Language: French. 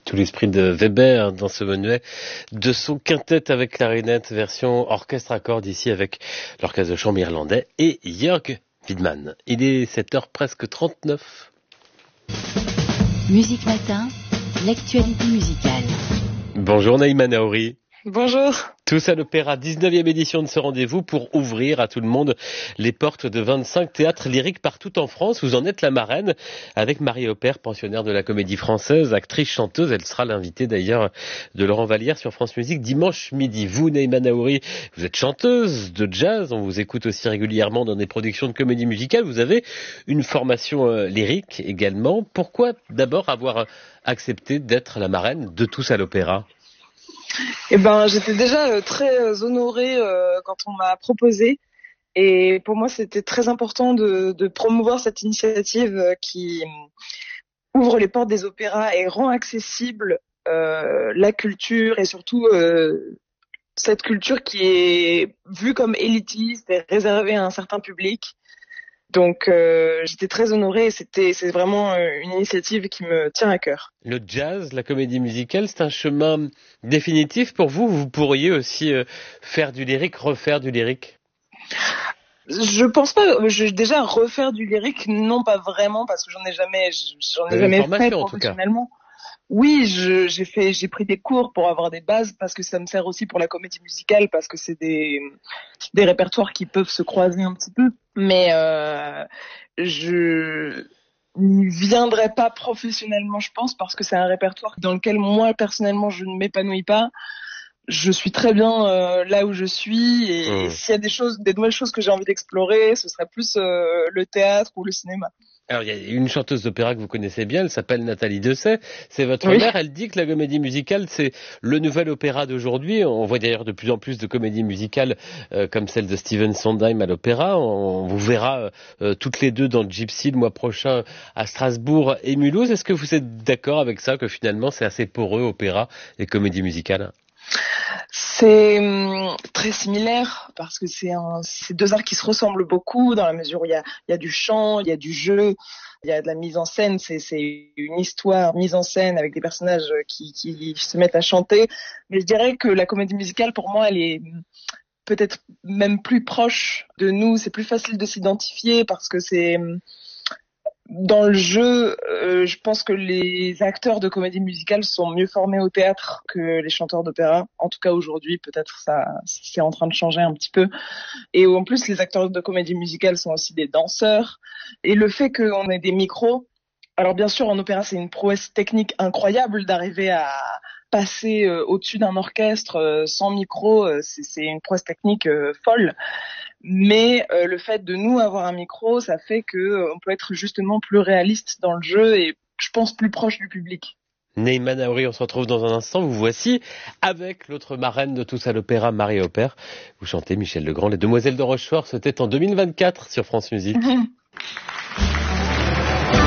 Tout l'esprit de Weber dans ce menuet de son quintet avec clarinette version orchestre à cordes ici avec l'orchestre de chambre irlandais et Jörg Widmann. Il est 7h presque 39. Musique Matin, l'actualité musicale. Bonjour Naïma Naouri. Bonjour. Tous à l'Opéra, 19e édition de ce rendez-vous pour ouvrir à tout le monde les portes de 25 théâtres lyriques partout en France. Vous en êtes la marraine avec Marie Opère, pensionnaire de la Comédie Française, actrice, chanteuse. Elle sera l'invitée d'ailleurs de Laurent Vallière sur France Musique dimanche midi. Vous, Naïma Naouri, vous êtes chanteuse de jazz. On vous écoute aussi régulièrement dans des productions de comédie musicale. Vous avez une formation lyrique également. Pourquoi d'abord avoir accepté d'être la marraine de Tous à l'Opéra ? J'étais déjà très honorée quand on m'a proposé. Et pour moi, c'était très important de promouvoir cette initiative qui ouvre les portes des opéras et rend accessible la culture et surtout cette culture qui est vue comme élitiste et réservée à un certain public. Donc j'étais très honorée et c'est vraiment une initiative qui me tient à cœur. Le jazz, la comédie musicale, c'est un chemin définitif pour vous? Vous pourriez aussi faire du lyrique, refaire du lyrique? Je pense pas. Déjà refaire du lyrique, non, pas vraiment, parce que j'en ai jamais fait professionnellement. Oui, j'ai pris des cours pour avoir des bases parce que ça me sert aussi pour la comédie musicale parce que c'est des répertoires qui peuvent se croiser un petit peu. Mais je n'y viendrai pas professionnellement, je pense, parce que c'est un répertoire dans lequel moi personnellement je ne m'épanouis pas. Je suis très bien là où je suis et s'il y a des nouvelles choses que j'ai envie d'explorer, ce serait plus le théâtre ou le cinéma. Alors, il y a une chanteuse d'opéra que vous connaissez bien, elle s'appelle Nathalie Dessay. C'est votre mère, elle dit que la comédie musicale, c'est le nouvel opéra d'aujourd'hui. On voit d'ailleurs de plus en plus de comédies musicales comme celle de Stephen Sondheim à l'opéra. On vous verra toutes les deux dans Gypsy le mois prochain à Strasbourg et Mulhouse. Est-ce que vous êtes d'accord avec ça, que finalement c'est assez poreux, opéra et comédie musicale? C'est très similaire parce que c'est deux arts qui se ressemblent beaucoup dans la mesure où il y a du chant, il y a du jeu, il y a de la mise en scène. C'est une histoire mise en scène avec des personnages qui se mettent à chanter. Mais je dirais que la comédie musicale, pour moi, elle est peut-être même plus proche de nous. C'est plus facile de s'identifier parce que c'est dans le jeu, je pense que les acteurs de comédie musicale sont mieux formés au théâtre que les chanteurs d'opéra. En tout cas, aujourd'hui, peut-être ça, c'est en train de changer un petit peu. Et en plus, les acteurs de comédie musicale sont aussi des danseurs. Et le fait qu'on ait des micros, alors bien sûr, en opéra, c'est une prouesse technique incroyable d'arriver à passer au-dessus d'un orchestre sans micro, c'est une prouesse technique folle. Mais le fait de nous avoir un micro, ça fait que on peut être justement plus réaliste dans le jeu et je pense plus proche du public. Naïma Naouri, on se retrouve dans un instant. Vous voici avec l'autre marraine de Tous à l'Opéra, Marie Opère. Vous chantez Michel Legrand, Les Demoiselles de Rochefort. C'était en 2024 sur France Musique.